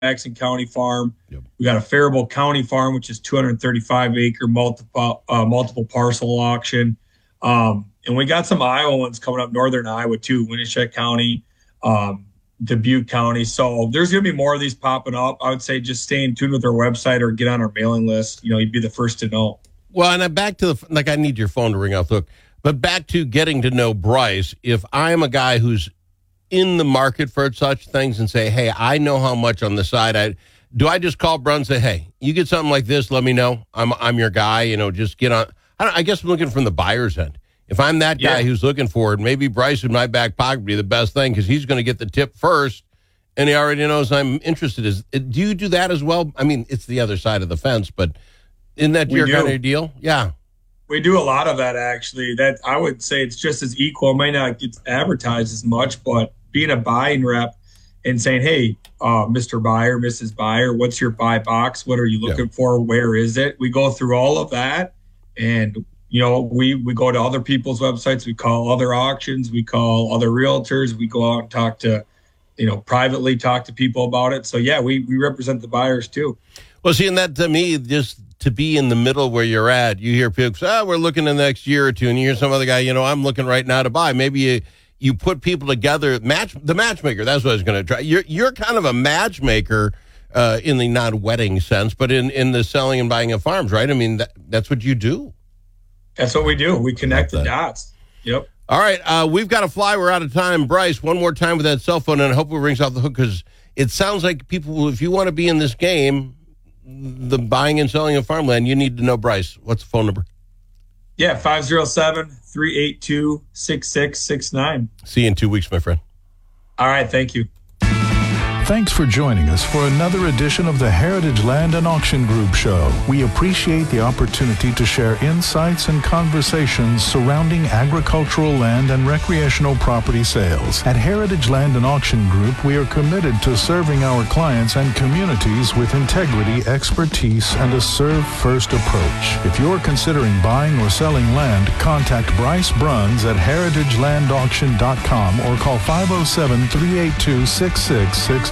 Jackson County farm. Yep. We got a Faribault County farm, which is 235-acre multiple parcel auction. And we got some Iowa ones coming up, northern Iowa too, Winneshiek County, Dubuque County. So there's going to be more of these popping up. I would say just stay in tune with our website or get on our mailing list. You'd be the first to know. Well, and I'm back to I need your phone to ring off the hook, but back to getting to know Bryce. If I'm a guy who's in the market for such things and say, hey, I know how much on the side, do I just call Brun and say, hey, you get something like this, let me know. I'm your guy, just get on. I guess I'm looking from the buyer's end. If I'm that guy who's looking for it, maybe Bryce in my back pocket would be the best thing because he's going to get the tip first, and he already knows I'm interested. Do you do that as well? I mean, it's the other side of the fence, but isn't that your kind of deal? Yeah. We do a lot of that, actually. That I would say it's just as equal. It might not get advertised as much, but being a buying rep and saying, hey, Mr. Buyer, Mrs. Buyer, what's your buy box? What are you looking for? Where is it? We go through all of that, and we go to other people's websites. We call other auctions. We call other realtors. We go out and talk to, privately talk to people about it. So, yeah, we represent the buyers too. Well, see, and that to me, just to be in the middle where you're at, you hear people say, we're looking in the next year or two, and you hear some other guy, I'm looking right now to buy. Maybe you put people together, the matchmaker. That's what I was going to try. You're kind of a matchmaker in the non-wedding sense, but in the selling and buying of farms, right? I mean, that's what you do. That's what we do. We connect the dots. Yep. All right. We've got to fly. We're out of time. Bryce, one more time with that cell phone, and I hope it rings off the hook because it sounds like people, if you want to be in this game, the buying and selling of farmland, you need to know Bryce. What's the phone number? Yeah, 507-382-6669. See you in 2 weeks, my friend. All right. Thank you. Thanks for joining us for another edition of the Heritage Land and Auction Group Show. We appreciate the opportunity to share insights and conversations surrounding agricultural land and recreational property sales. At Heritage Land and Auction Group, we are committed to serving our clients and communities with integrity, expertise, and a serve-first approach. If you're considering buying or selling land, contact Bryce Bruns at heritagelandauction.com or call 507-382-6669.